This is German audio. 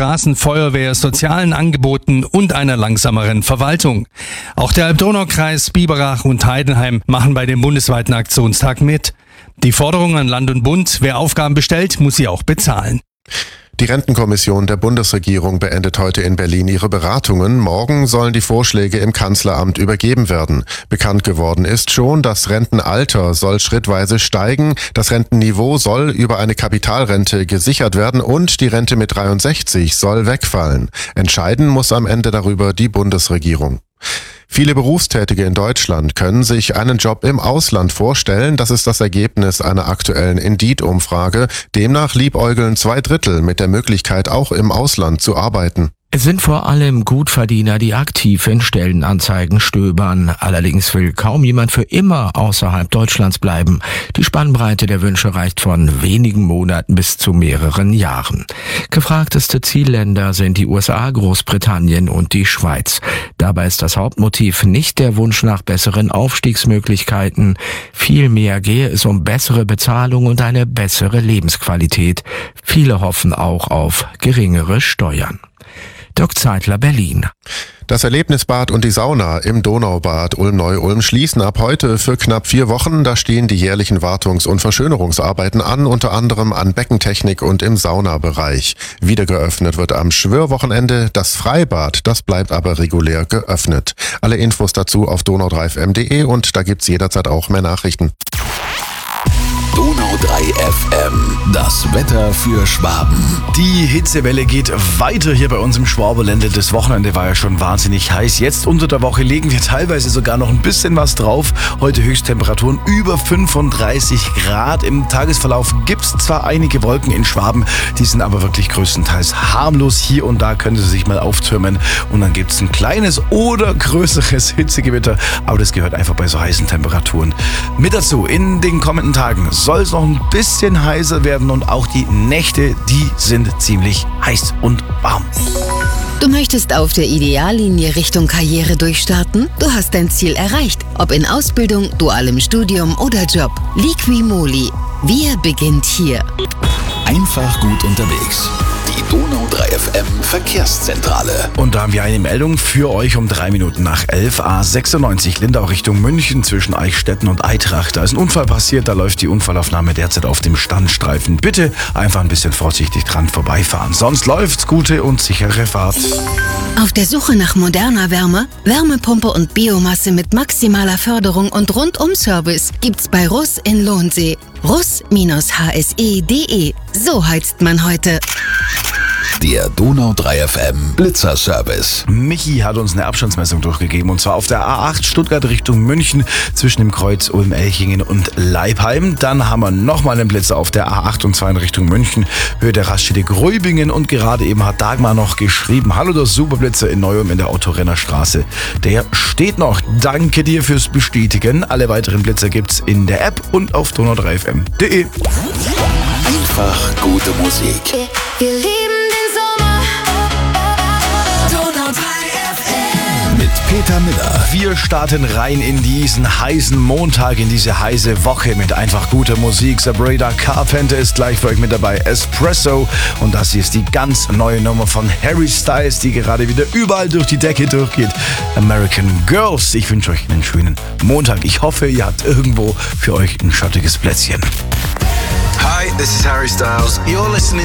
Straßen, Feuerwehr, sozialen Angeboten und einer langsameren Verwaltung. Auch der Alb-Donau-Kreis, Biberach und Heidenheim machen bei dem bundesweiten Aktionstag mit. Die Forderung an Land und Bund, wer Aufgaben bestellt, muss sie auch bezahlen. Die Rentenkommission der Bundesregierung beendet heute in Berlin ihre Beratungen. Morgen sollen die Vorschläge im Kanzleramt übergeben werden. Bekannt geworden ist schon, das Rentenalter soll schrittweise steigen, das Rentenniveau soll über eine Kapitalrente gesichert werden und die Rente mit 63 soll wegfallen. Entscheiden muss am Ende darüber die Bundesregierung. Viele Berufstätige in Deutschland können sich einen Job im Ausland vorstellen. Das ist das Ergebnis einer aktuellen Indeed-Umfrage. Demnach liebäugeln 2/3 mit der Möglichkeit, auch im Ausland zu arbeiten. Es sind vor allem Gutverdiener, die aktiv in Stellenanzeigen stöbern. Allerdings will kaum jemand für immer außerhalb Deutschlands bleiben. Die Spannbreite der Wünsche reicht von wenigen Monaten bis zu mehreren Jahren. Gefragteste Zielländer sind die USA, Großbritannien und die Schweiz. Dabei ist das Hauptmotiv nicht der Wunsch nach besseren Aufstiegsmöglichkeiten. Vielmehr gehe es um bessere Bezahlung und eine bessere Lebensqualität. Viele hoffen auch auf geringere Steuern. Dirk Zeitler, Berlin. Das Erlebnisbad und die Sauna im Donaubad Ulm-Neu-Ulm schließen ab heute für knapp 4 Wochen. Da stehen die jährlichen Wartungs- und Verschönerungsarbeiten an, unter anderem an Beckentechnik und im Saunabereich. Wieder geöffnet wird am Schwörwochenende das Freibad, das bleibt aber regulär geöffnet. Alle Infos dazu auf donau3fm.de und da gibt's jederzeit auch mehr Nachrichten. Donau 3 FM, das Wetter für Schwaben. Die Hitzewelle geht weiter hier bei uns im Schwaberländle. Das Wochenende war ja schon wahnsinnig heiß. Jetzt unter der Woche legen wir teilweise sogar noch ein bisschen was drauf. Heute Höchsttemperaturen über 35 Grad. Im Tagesverlauf gibt's zwar einige Wolken in Schwaben, die sind aber wirklich größtenteils harmlos. Hier und da können sie sich mal auftürmen und dann gibt's ein kleines oder größeres Hitzegewitter. Aber das gehört einfach bei so heißen Temperaturen mit dazu. In den kommenden Tagen soll es noch ein bisschen heißer werden und auch die Nächte, die sind ziemlich heiß und warm. Du möchtest auf der Ideallinie Richtung Karriere durchstarten? Du hast dein Ziel erreicht, ob in Ausbildung, dualem Studium oder Job. Liqui-Moly. Wir beginnt hier. Einfach gut unterwegs. Die Donau 3 FM Verkehrszentrale. Und da haben wir eine Meldung für euch um 3 Minuten nach 11. A96 Lindau Richtung München zwischen Eichstätten und Eitrach. Da ist ein Unfall passiert, da läuft die Unfallaufnahme derzeit auf dem Standstreifen. Bitte einfach ein bisschen vorsichtig dran vorbeifahren. Sonst läuft's, gute und sichere Fahrt. Auf der Suche nach moderner Wärme, Wärmepumpe und Biomasse mit maximaler Förderung und Rundum-Service gibt's bei Russ in Lohnsee. russ-hse.de. So heizt man heute. Der Donau 3 FM Blitzerservice. Michi hat uns eine Abstandsmessung durchgegeben und zwar auf der A8 Stuttgart Richtung München zwischen dem Kreuz Ulm-Elchingen und Leipheim. Dann haben wir nochmal einen Blitzer auf der A28 in Richtung München, Höhe der Raststätte Gräubingen und gerade eben hat Dagmar noch geschrieben, hallo, der Superblitzer in Neu-Ulm in der Autorennerstraße. Der steht noch. Danke dir fürs Bestätigen. Alle weiteren Blitzer gibt's in der App und auf donau3fm.de. Einfach gute Musik. Wir lieben den Sommer. Donau 3 FM. Mit Peter Miller. Wir starten rein in diesen heißen Montag, in diese heiße Woche mit einfach guter Musik. Sabrina Carpenter ist gleich für euch mit dabei. Espresso. Und das hier ist die ganz neue Nummer von Harry Styles, die gerade wieder überall durch die Decke durchgeht. American Girls. Ich wünsche euch einen schönen Montag. Ich hoffe, ihr habt irgendwo für euch ein schattiges Plätzchen. Hi, this is Harry Styles. You're listening